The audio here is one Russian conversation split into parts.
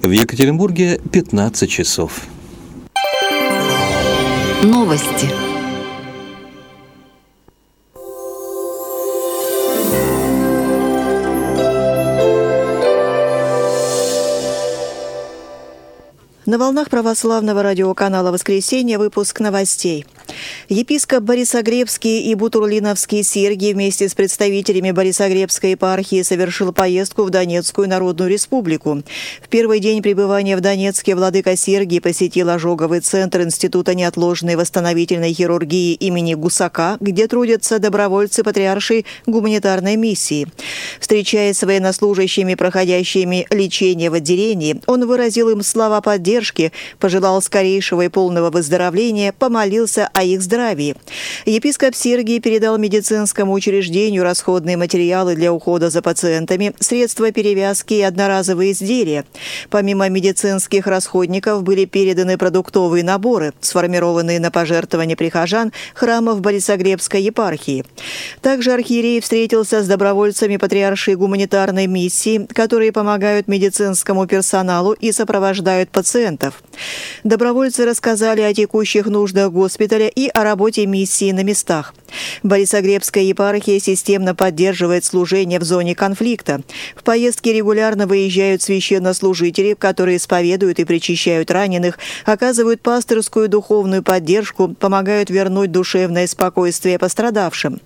В Екатеринбурге 15 часов. Новости. На волнах православного радиоканала «Воскресенье» выпуск новостей. Епископ Борисоглебский и Бутурлиновский Сергий вместе с представителями Борисоглебской епархии совершил поездку в Донецкую Народную Республику. В первый день пребывания в Донецке владыка Сергий посетил ожоговый центр Института неотложной восстановительной хирургии имени Гусака, где трудятся добровольцы патриаршей гуманитарной миссии. Встречаясь с военнослужащими, проходящими лечение в отделении, он выразил им слова поддержки, пожелал скорейшего и полного выздоровления, помолился о их здравии. Епископ Сергий передал медицинскому учреждению расходные материалы для ухода за пациентами, средства перевязки и одноразовые изделия. Помимо медицинских расходников были переданы продуктовые наборы, сформированные на пожертвования прихожан храмов Борисоглебской епархии. Также архиерей встретился с добровольцами патриаршей гуманитарной миссии, которые помогают медицинскому персоналу и сопровождают пациентов. Добровольцы рассказали о текущих нуждах госпиталя и о работе миссии на местах. Борисоглебская епархия системно поддерживает служение в зоне конфликта. В поездки регулярно выезжают священнослужители, которые исповедуют и причащают раненых, оказывают пастырскую духовную поддержку, помогают вернуть душевное спокойствие пострадавшим.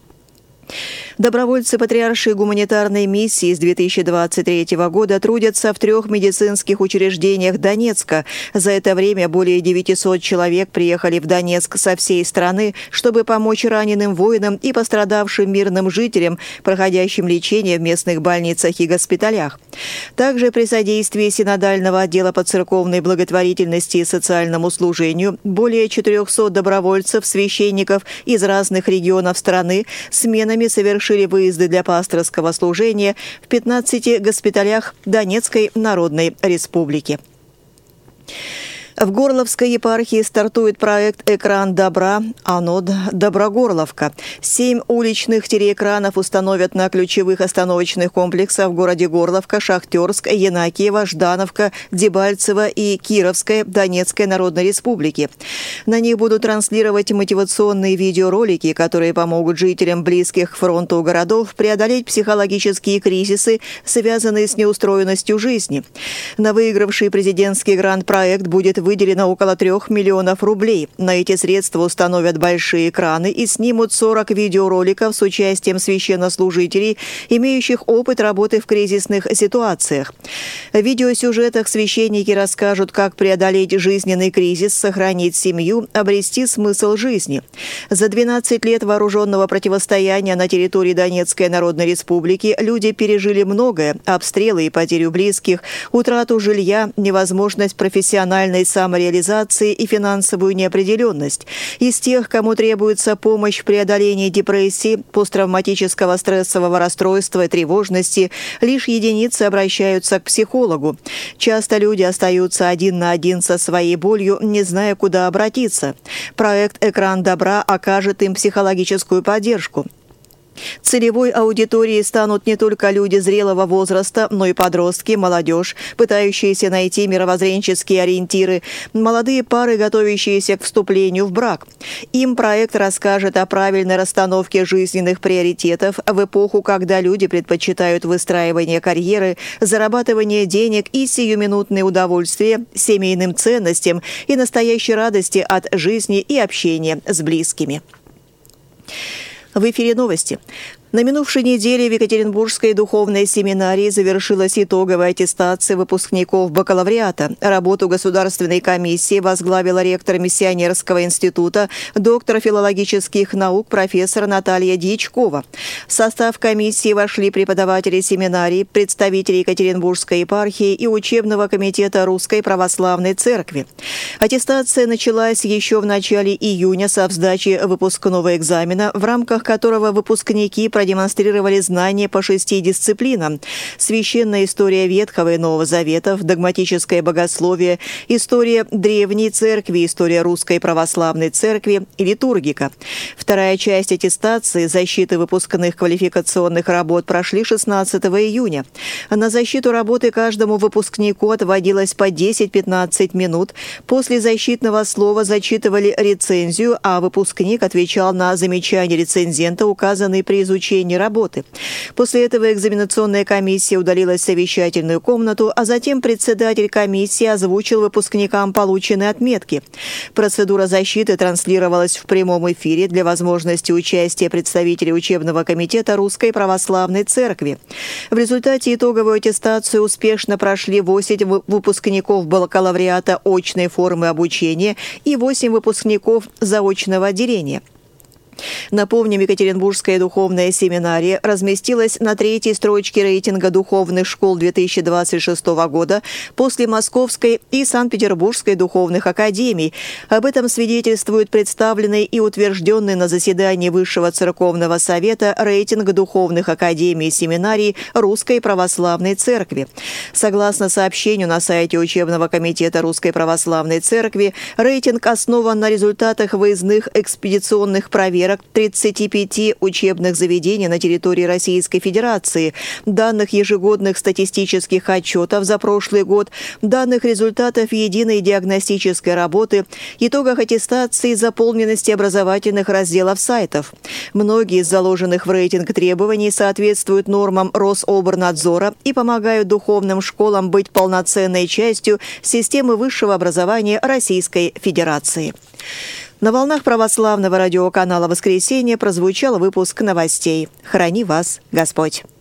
Добровольцы патриаршей гуманитарной миссии с 2023 года трудятся в 3 медицинских учреждениях Донецка. За это время более 900 человек приехали в Донецк со всей страны, чтобы помочь раненым воинам и пострадавшим мирным жителям, проходящим лечение в местных больницах и госпиталях. Также при содействии синодального отдела по церковной благотворительности и социальному служению более 400 добровольцев, священников из разных регионов страны сменами совершили выезды для пасторского служения в 15 госпиталях Донецкой Народной Республики. В Горловской епархии стартует проект «Экран добра. Анод Доброгорловка». 7 уличных телеэкранов установят на ключевых остановочных комплексах в городе Горловка, Шахтерск, Янакиево, Ждановка, Дебальцево и Кировская Донецкой Народной Республики. На них будут транслировать мотивационные видеоролики, которые помогут жителям близких к фронту городов преодолеть психологические кризисы, связанные с неустроенностью жизни. На выигравший президентский грант-проект будет выделено около 3 миллионов рублей. На эти средства установят большие экраны и снимут 40 видеороликов с участием священнослужителей, имеющих опыт работы в кризисных ситуациях. В видеосюжетах священники расскажут, как преодолеть жизненный кризис, сохранить семью, обрести смысл жизни. За 12 лет вооруженного противостояния на территории Донецкой Народной Республики люди пережили многое – обстрелы и потерю близких, утрату жилья, невозможность профессиональной самореализации и финансовую неопределенность. Из тех, кому требуется помощь в преодолении депрессии, посттравматического стрессового расстройства и тревожности, лишь единицы обращаются к психологу. Часто люди остаются один на один со своей болью, не зная, куда обратиться. Проект «Экран добра» окажет им психологическую поддержку. Целевой аудиторией станут не только люди зрелого возраста, но и подростки, молодежь, пытающиеся найти мировоззренческие ориентиры, молодые пары, готовящиеся к вступлению в брак. Им проект расскажет о правильной расстановке жизненных приоритетов в эпоху, когда люди предпочитают выстраивание карьеры, зарабатывание денег и сиюминутные удовольствия, семейным ценностям и настоящей радости от жизни и общения с близкими. В эфире новости. На минувшей неделе в Екатеринбургской духовной семинарии завершилась итоговая аттестация выпускников бакалавриата. Работу Государственной комиссии возглавила ректор Миссионерского института, доктор филологических наук профессор Наталья Дьячкова. В состав комиссии вошли преподаватели семинарии, представители Екатеринбургской епархии и учебного комитета Русской Православной Церкви. Аттестация началась еще в начале июня со сдачи выпускного экзамена, в рамках которого выпускники продемонстрировали знания по 6 дисциплинам: священная история Ветхого и Нового Заветов, догматическое богословие, история Древней Церкви, история Русской Православной Церкви и литургика. Вторая часть аттестации защиты выпускных квалификационных работ прошли 16 июня. На защиту работы каждому выпускнику отводилось по 10-15 минут. После защитного слова зачитывали рецензию, а выпускник отвечал на замечания рецензента, указанные при изучении работы. После этого экзаменационная комиссия удалилась в совещательную комнату, а затем председатель комиссии озвучил выпускникам полученные отметки. Процедура защиты транслировалась в прямом эфире для возможности участия представителей учебного комитета Русской Православной Церкви. В результате итоговую аттестацию успешно прошли 8 выпускников бакалавриата очной формы обучения и 8 выпускников заочного отделения. Напомним, Екатеринбургская духовная семинария разместилась на 3-й строчке рейтинга духовных школ 2026 года после Московской и Санкт-Петербургской духовных академий. Об этом свидетельствует представленный и утвержденный на заседании Высшего Церковного Совета рейтинг духовных академий и семинарий Русской Православной Церкви. Согласно сообщению на сайте учебного комитета Русской Православной Церкви, рейтинг основан на результатах выездных экспедиционных проверок 35 учебных заведений на территории Российской Федерации, данных ежегодных статистических отчетов за прошлый год, данных результатов единой диагностической работы, итогах аттестации и заполненности образовательных разделов сайтов. Многие из заложенных в рейтинг требований соответствуют нормам Рособорнадзора и помогают духовным школам быть полноценной частью системы высшего образования Российской Федерации. На волнах православного радиоканала «Воскресенье» прозвучал выпуск новостей. Храни вас Господь!